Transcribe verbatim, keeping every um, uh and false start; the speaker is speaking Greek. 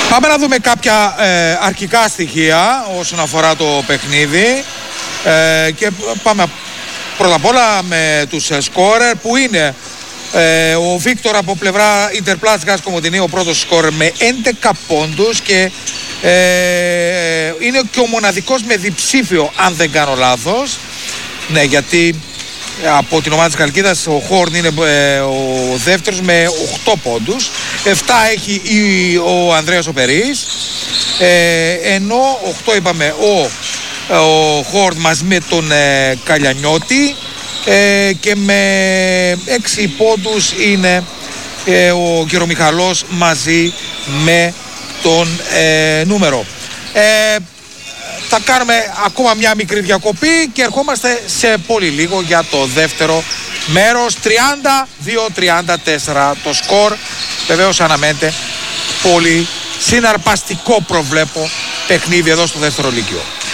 Πάμε να δούμε κάποια ε, αρχικά στοιχεία όσον αφορά το παιχνίδι ε, και πάμε πρώτα απ' όλα με τους σκόρερ που είναι ε, ο Βίκτορ από πλευρά Ιντερπλάστ Γκάζ Κομοτηνή, ο πρώτος σκόρερ με έντεκα πόντους και ε, είναι και ο μοναδικός με διψήφιο, αν δεν κάνω λάθος. Ναι, γιατί από την ομάδα της Χαλκίδας ο Χόρν είναι ε, ο δεύτερος με οκτώ πόντους, επτά έχει η, ο Ανδρέας Οπερής, ε, ενώ οκτώ είπαμε ο, ο Χόρν μαζί με τον ε, Καλιανιώτη, ε, και με έξι πόντους είναι ε, ο Γερομιχαλός μαζί με τον ε, νούμερο. Ε, Θα κάνουμε ακόμα μια μικρή διακοπή και ερχόμαστε σε πολύ λίγο για το δεύτερο μέρος. Τριάντα δύο τριάντα τέσσερα το σκορ. Βεβαίως αναμένεται πολύ συναρπαστικό, προβλέπω, παιχνίδι εδώ στο δεύτερο λύκειο.